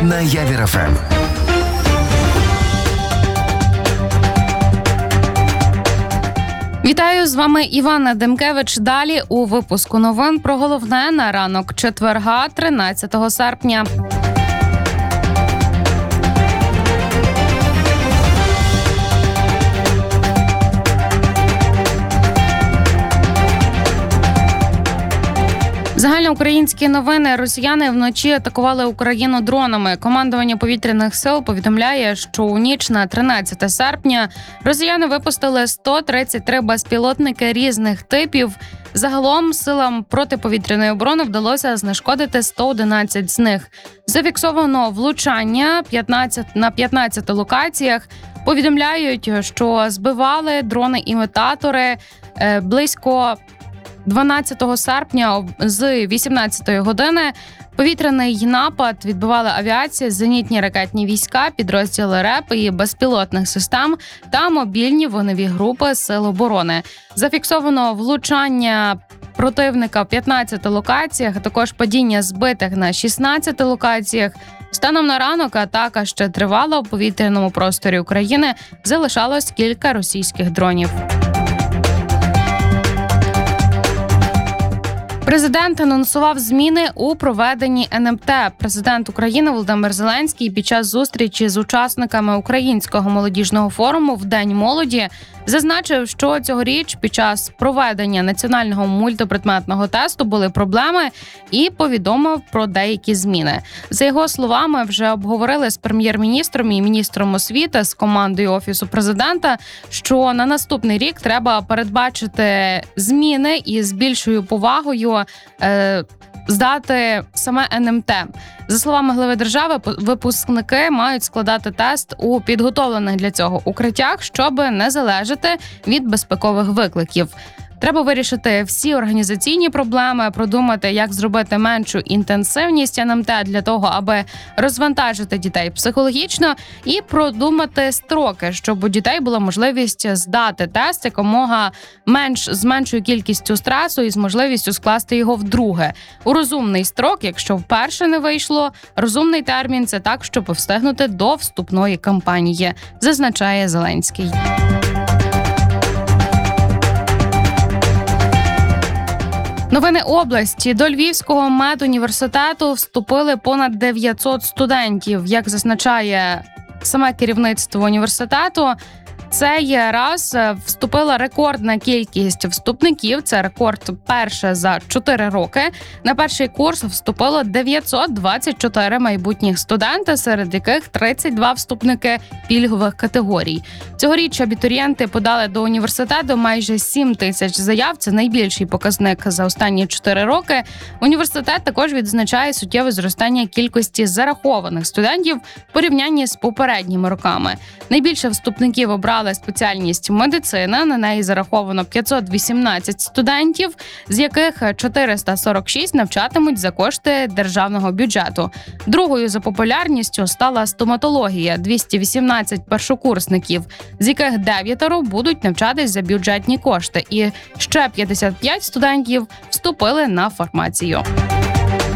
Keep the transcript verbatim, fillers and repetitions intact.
на Явір еф ем. Вітаю, з вами Івана Демкевич. Далі у випуску новин про головне на ранок четверга, тринадцятого серпня. Загальноукраїнські новини. Росіяни вночі атакували Україну дронами. Командування повітряних сил повідомляє, що у ніч на тринадцяте серпня росіяни випустили сто тридцять три безпілотники різних типів. Загалом силам протиповітряної оборони вдалося знешкодити сто одинадцять з них. Зафіксовано влучання п'ятнадцять на п'ятнадцяти локаціях. Повідомляють, що збивали дрони-імітатори близько дванадцятого серпня з вісімнадцятої години. Повітряний напад відбивали авіація, зенітні ракетні війська, підрозділи РЕП і безпілотних систем та мобільні вогневі групи Сил оборони. Зафіксовано влучання противника в п'ятнадцяти локаціях, а також падіння збитих на шістнадцяти локаціях. Станом на ранок атака ще тривала. У повітряному просторі України залишалось кілька російських дронів. Президент анонсував зміни у проведенні ен ем те. Президент України Володимир Зеленський під час зустрічі з учасниками Українського молодіжного форуму в День молоді зазначив, що цьогоріч під час проведення національного мультипредметного тесту були проблеми і повідомив про деякі зміни. За його словами, вже обговорили з прем'єр-міністром і міністром освіти, з командою Офісу президента, що на наступний рік треба передбачити зміни і з більшою повагою е, здати саме ен ем те. За словами глави держави, випускники мають складати тест у підготовлених для цього укриттях, щоб не залежати від безпекових викликів. Треба вирішити всі організаційні проблеми, продумати, як зробити меншу інтенсивність ен ем те для того, аби розвантажити дітей психологічно, і продумати строки, щоб у дітей була можливість здати тест якомога менш з меншою кількістю стресу і з можливістю скласти його вдруге. У розумний строк, якщо вперше не вийшло, розумний термін – це так, щоб встигнути до вступної кампанії, зазначає Зеленський. Новини області. До Львівського медуніверситету вступили понад дев'ятсот студентів. Як зазначає саме керівництво університету, цей раз вступила рекордна кількість вступників. Це рекорд перше за чотири роки. На перший курс вступило дев'ятсот двадцять чотири майбутніх студенти, серед яких тридцять два вступники пільгових категорій. Цьогоріч абітурієнти подали до університету майже сім тисяч заяв. Це найбільший показник за останні чотири роки. Університет також відзначає суттєве зростання кількості зарахованих студентів в порівнянні з попередніми роками. Найбільше вступників обрали спеціальність медицина. На неї зараховано п'ятсот вісімнадцять студентів, з яких чотириста сорок шість навчатимуть за кошти державного бюджету. Другою за популярністю стала стоматологія – двісті вісімнадцять першокурсників, з яких дев'ятеро будуть навчатись за бюджетні кошти. І ще п'ятдесят п'ять студентів вступили на фармацію.